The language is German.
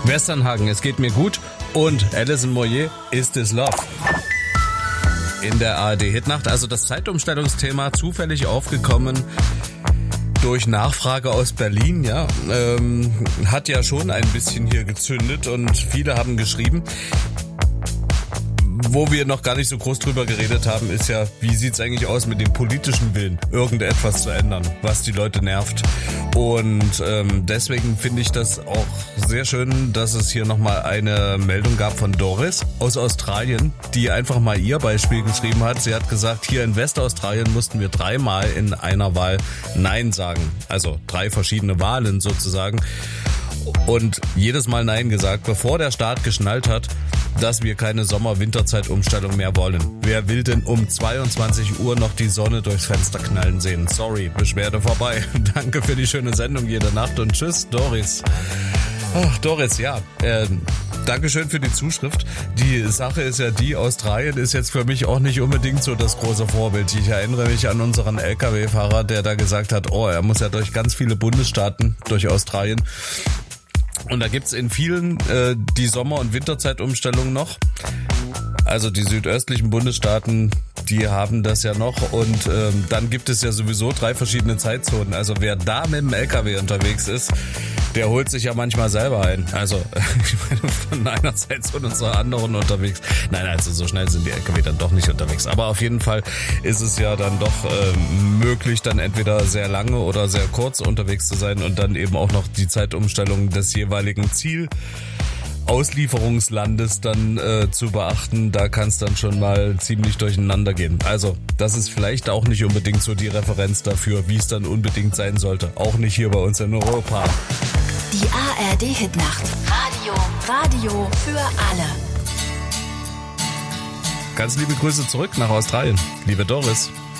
Westernhagen, es geht mir gut und Alison Moyet, Is This Love? In der ARD-Hitnacht, also das Zeitumstellungsthema zufällig aufgekommen durch Nachfrage aus Berlin, ja, hat ja schon ein bisschen hier gezündet und viele haben geschrieben. Wo wir noch gar nicht so groß drüber geredet haben, ist ja, wie sieht's eigentlich aus mit dem politischen Willen, irgendetwas zu ändern, was die Leute nervt. Und deswegen finde ich das auch sehr schön, dass es hier nochmal eine Meldung gab von Doris aus Australien, die einfach mal ihr Beispiel geschrieben hat. Sie hat gesagt, hier in Westaustralien mussten wir 3-mal in einer Wahl Nein sagen. Also 3 verschiedene Wahlen sozusagen. Und jedes Mal Nein gesagt, bevor der Staat geschnallt hat, dass wir keine Sommer-Winterzeit-Umstellung mehr wollen. Wer will denn um 22 Uhr noch die Sonne durchs Fenster knallen sehen? Sorry, Beschwerde vorbei. Danke für die schöne Sendung jede Nacht und tschüss, Doris. Ach, Doris, ja, Dankeschön für die Zuschrift. Die Sache ist ja die, Australien ist jetzt für mich auch nicht unbedingt so das große Vorbild. Ich erinnere mich an unseren LKW-Fahrer, der da gesagt hat, er muss ja durch ganz viele Bundesstaaten, durch Australien. Und da gibt's in vielen die Sommer- und Winterzeitumstellung noch. Also die südöstlichen Bundesstaaten, die haben das ja noch. Und dann gibt es ja sowieso 3 verschiedene Zeitzonen. Also wer da mit dem LKW unterwegs ist, der holt sich ja manchmal selber ein. Also ich meine, von einer Zeitzone zur anderen unterwegs. Nein, also so schnell sind die LKW dann doch nicht unterwegs. Aber auf jeden Fall ist es ja dann doch möglich, dann entweder sehr lange oder sehr kurz unterwegs zu sein und dann eben auch noch die Zeitumstellung des jeweiligen Auslieferungslandes dann zu beachten, da kann es dann schon mal ziemlich durcheinander gehen. Also das ist vielleicht auch nicht unbedingt so die Referenz dafür, wie es dann unbedingt sein sollte. Auch nicht hier bei uns in Europa. Die ARD-Hitnacht. Radio für alle. Ganz liebe Grüße zurück nach Australien, liebe Doris.